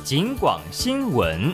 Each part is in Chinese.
警广新闻。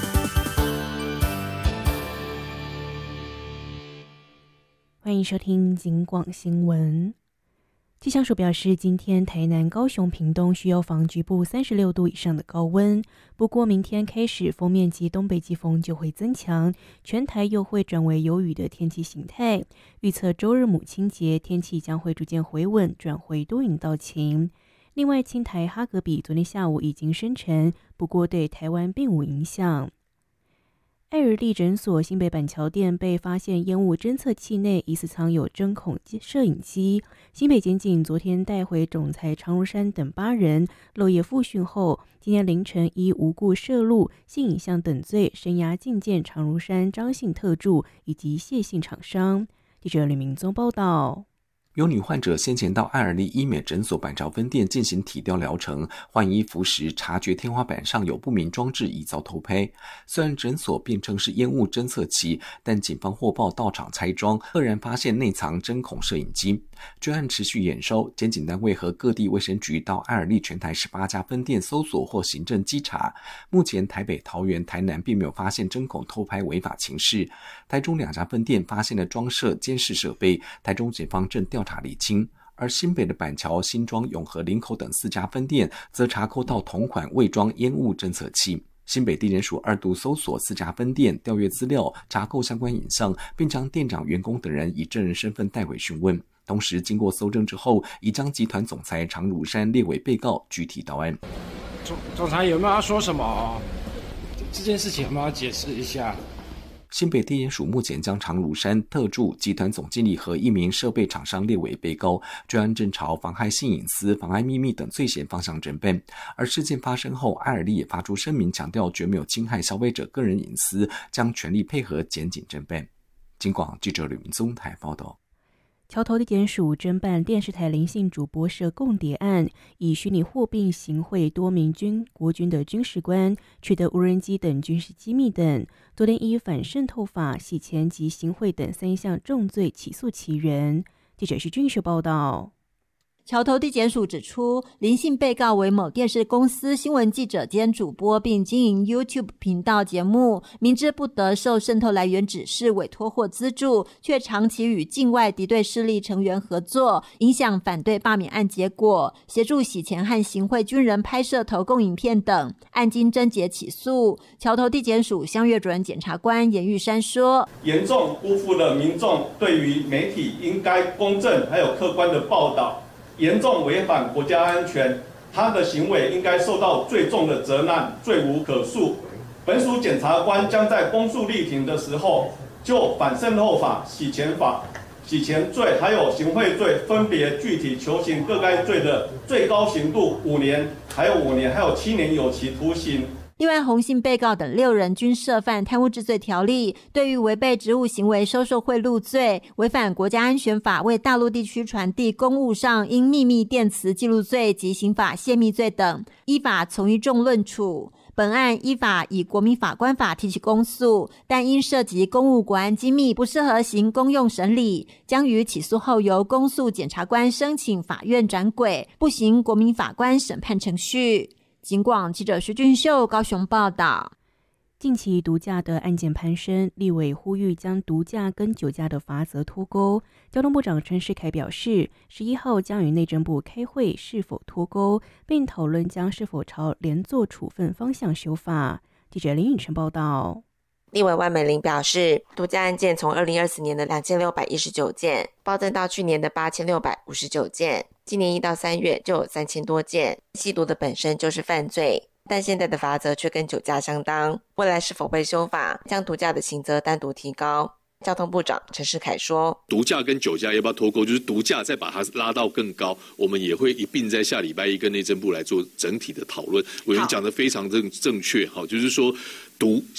欢迎收听警广新闻。气象署表示，今天台南、高雄、屏东需要防局部36度以上的高温。不过，明天开始锋面及东北季风就会增强，全台又会转为有雨的天气形态。预测周日母亲节天气将会逐渐回稳，转回多云到晴。另外，青台哈格比昨天下午已经生成，不过对台湾并无影响。爱尔利诊所新北板桥店被发现烟雾侦测器内疑似藏有针孔摄影机，新北检警昨天带回总裁常如山等8人漏夜复讯后，今天凌晨依无故摄录、性影像等罪声押禁见常如山、张姓特助以及谢姓厂商。记者吕明宗报道。 有女患者先前到爱尔利医美诊所板桥分店进行体雕疗程，换衣服时察觉天花板上有不明装置，疑遭偷拍。虽然诊所辩称是烟雾侦测器，但警方获报到场拆装，赫然发现内藏针孔摄影机。专案持续验收，检警单位和各地卫生局到爱尔利全台18家分店搜索或行政稽查。目前台北、桃园、台南并没有发现针孔偷拍违法情事，台中2家分店发现了装设监视设备，台中警方正调查厘清。而新北的板桥、新庄、永和、林口等4家分店则查扣到同款未装烟雾侦测器。新北地检署2度搜索4家分店，调阅资料，查扣相关影像，并将店长、员工等人以证人身份带回讯问。同时经过搜证之后，已将集团总裁常如山列为被告，具体到案。 总裁有没有要说什么？这件事情有没有要解释一下？ 新北地检署目前将常如山、特助、集团总经理和1名设备厂商列为被告，专案正朝妨害性隐私、妨碍秘密等罪嫌方向侦办。而事件发生后，爱尔利也发出声明，强调绝没有侵害消费者个人隐私，将全力配合检警侦办。警广记者吕明宗台报道。 桥头地检署侦办电视台林姓主播涉共谍案，以虚拟货币行贿多名国军的军事官，取得无人机等军事机密等。昨天依反渗透法、洗钱及行贿等3项重罪起诉其人。记者是俊秀报道。 桥头地检署指出，林姓被告为某电视公司新闻记者兼主播，并经营 YouTube 频道节目，明知不得受渗透来源指示、委托或资助，却长期与境外敌对势力成员合作，影响反对罢免案结果，协助洗钱和行贿军人拍摄投共影片等，案经侦结起诉。桥头地检署襄岳主任检察官严玉山说， 严重辜负了民众对于媒体应该公正还有客观的报道，严重违反国家安全，他的行为应该受到最重的责难，罪无可恕。本署检察官将在公诉力庭的时候，就反渗透法、洗钱法、洗钱罪还有行贿罪，分别具体求刑各该罪的最高刑度5年，还有5年，还有7年有期徒刑。 另外，洪姓被告等6人均涉犯贪污治罪条例，对于违背职务行为收受贿赂罪、违反国家安全法为大陆地区传递公务上因秘密电磁记录罪及刑法泄密罪等，依法从一重论处。本案依法以国民法官法提起公诉，但因涉及公务国安机密，不适合行公用审理，将于起诉后由公诉检察官申请法院转轨，不行国民法官审判程序。警广记者徐俊秀高雄报道。 近期毒驾的案件攀升，立委呼吁将毒驾跟酒驾的罚则脱钩。交通部长陈世凯表示，11号将与内政部开会是否脱钩，并讨论将是否朝连坐处分方向修法。记者林允晨报道。 立委万美玲表示，毒驾案件从2024年的2619件暴增到去年的8659件，今年1到3月就有3000多件。吸毒的本身就是犯罪，但现在的罚则却跟酒驾相当，未来是否被修法，将毒驾的刑责单独提高？交通部长陈世凯说， 毒驾跟酒驾要不要脱钩，就是毒驾再把它拉到更高，我们也会一并在下礼拜一跟内政部来做整体的讨论。委员讲得非常正确，就是说毒